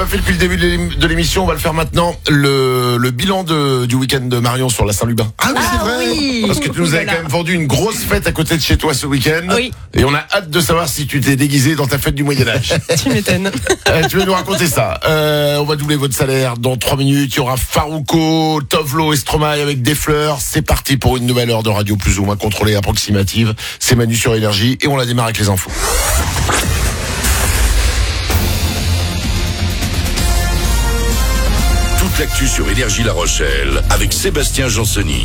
pas fait depuis le début de l'émission, on va le faire maintenant. Le bilan du week-end de Marion sur la Saint-Lubin. Ah oui, c'est vrai. Oui. Parce que tu nous avais quand même vendu une grosse fête à côté de chez toi ce week-end. Oui. Et on a hâte de savoir si tu t'es déguisé dans ta fête du Moyen-Âge. Tu m'étonnes. Tu vas nous raconter ça. On va doubler votre salaire dans 3 minutes. Il y aura Farouko, Tovlo et Stromae avec des fleurs. C'est parti pour une nouvelle heure de radio plus ou moins contrôlée, approximative. C'est Manu sur Énergie et on la démarre avec les infos. Toute l'actu sur Énergie La Rochelle avec Sébastien Janseny.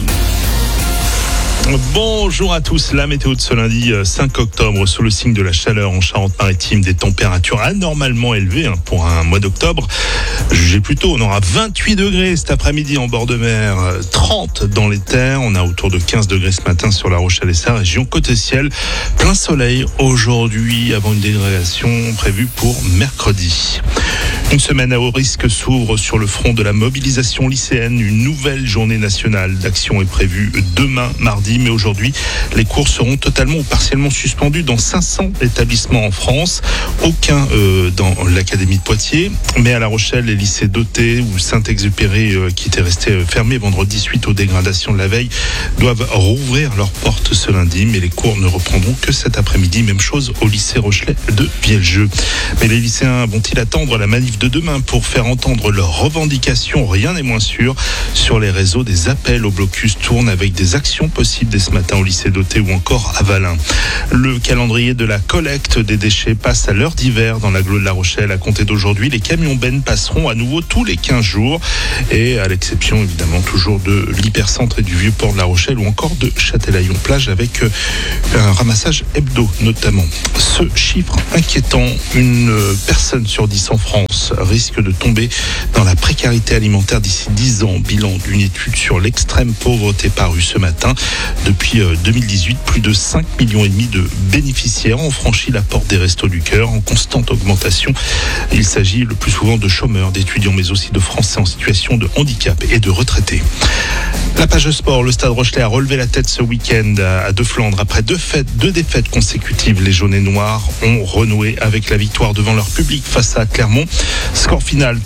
Bonjour à tous, la météo de ce lundi 5 octobre sous le signe de la chaleur en Charente-Maritime, des températures anormalement élevées pour un mois d'octobre. Jugez plutôt, on aura 28 degrés cet après-midi en bord de mer, 30 dans les terres, on a autour de 15 degrés ce matin sur La Rochelle et sa région. Côté ciel, plein soleil aujourd'hui avant une dégradation prévue pour mercredi. Une semaine à haut risque s'ouvre sur le front de la mobilisation lycéenne. Une nouvelle journée nationale d'action est prévue demain, mardi. Mais aujourd'hui, les cours seront totalement ou partiellement suspendus dans 500 établissements en France. Aucun dans l'académie de Poitiers. Mais à La Rochelle, les lycées dotés ou Saint-Exupéry, qui étaient restés fermés vendredi suite aux dégradations de la veille, doivent rouvrir leurs portes ce lundi. Mais les cours ne reprendront que cet après-midi. Même chose au lycée Rochelet de Vieljeu. Mais les lycéens vont-ils attendre la manif de demain pour faire entendre leurs revendications? Rien n'est moins sûr. Sur les réseaux, des appels au blocus tournent avec des actions possibles dès ce matin au lycée Doté ou encore à Valin. Le calendrier de la collecte des déchets passe à l'heure d'hiver dans l'agglo de La Rochelle. À compter d'aujourd'hui, les camions bennes passeront à nouveau tous les 15 jours et à l'exception évidemment toujours de l'hypercentre et du vieux port de La Rochelle ou encore de Châtelaillon-Plage avec un ramassage hebdo notamment. Ce chiffre inquiétant, une personne sur 10 en France risque de tomber dans la précarité alimentaire d'ici 10 ans. Bilan d'une étude sur l'extrême pauvreté parue ce matin. Depuis 2018, plus de 5,5 millions de bénéficiaires ont franchi la porte des Restos du Cœur en constante augmentation. Il s'agit le plus souvent de chômeurs, d'étudiants, mais aussi de Français en situation de handicap et de retraités. La page sport, le Stade Rochelais a relevé la tête ce week-end à Deux-Flandres. Après deux défaites consécutives, les jaunes et noirs ont renoué avec la victoire devant leur public face à Clermont. Score final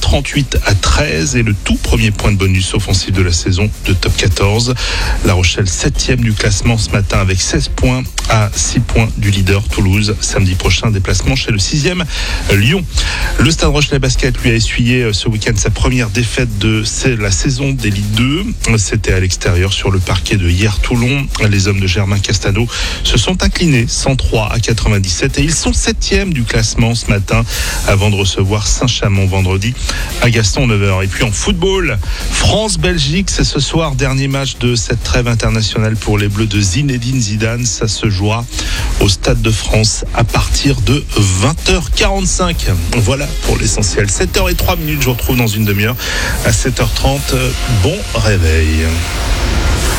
38-13 et le tout premier point de bonus offensif de la saison de top 14. La Rochelle 7e du classement ce matin avec 16 points à 6 points du leader Toulouse. Samedi prochain, déplacement chez le 6e Lyon. Le Stade Rochelais Basket lui a essuyé ce week-end sa première défaite de la saison d'Élite 2. C'était à l'extérieur sur le parquet de Hier-Toulon. Les hommes de Germain Castano se sont inclinés 103-97 et ils sont 7e du classement ce matin avant de recevoir Saint-Chamond vendredi à Gaston 9h. Et puis en football, France-Belgique, c'est ce soir, dernier match de cette trêve internationale pour les Bleus de Zinedine Zidane. Ça se jouera au Stade de France à partir de 20h45. Voilà pour l'essentiel. 7h03, je vous retrouve dans une demi-heure à 7h30. Bon réveil.